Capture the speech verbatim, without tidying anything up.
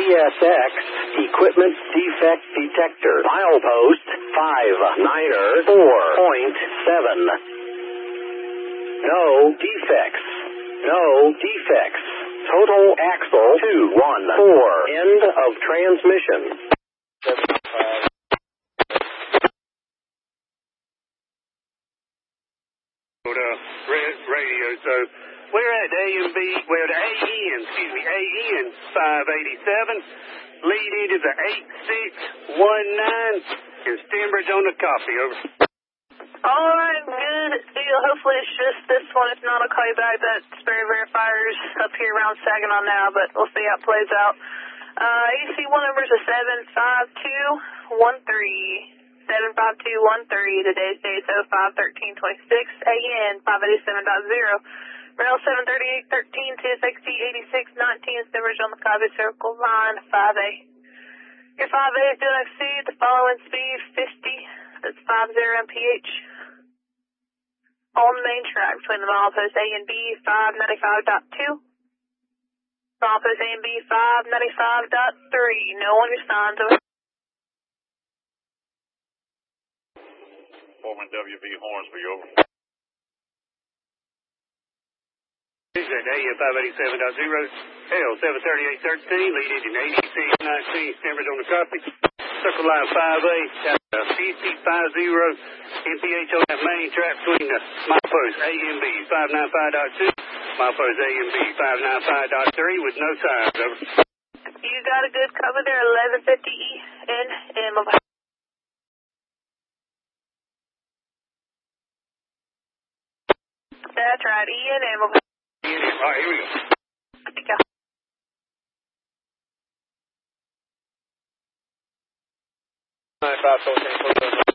S X Equipment Defect Detector. Milepost five niner four point seven. No defects. No defects. Total axle two one four. End of transmission. Radio, so we're at A and B, we're at A N, excuse me, A N five eighty-seven, lead into the eight six one nine, and Stanbridge on the copy, over. All right, good deal. Hopefully it's just this one. If not, I'll call you back. That spare verifiers up here around Saginaw now, but we'll see how it plays out. Uh, A C one numbers are seven five two one three. seven five two one three. Today's date is oh five thirteen twenty-six. A N five eighty-seven dot zero. Rail seven thirty-eight thirteen T S X T eighty-six nineteen. Stimmers on the copy. Circle line five A. Your five A is doing exceed the following speed fifty. That's fifty M P H. On the main track between the milepost A and B five ninety-five point two. Milepost A and B five ninety-five point three. No on your signs. Over. Foreman W B Hornsby, over. This is at A N five eighty-seven point zero, L seven thirty-eight thirteen, lead engine eighty-six nineteen, Stanbridge on the copy. Circle line five A, fifty fifty M P H on that main track between the milepost A and B five ninety-five point two, milepost A and B five ninety-five point three with no signs, over. You got a good cover there, eleven fifty N M. That's right, E and M. E and M, all right, here we go. Thank you. nine five fourteen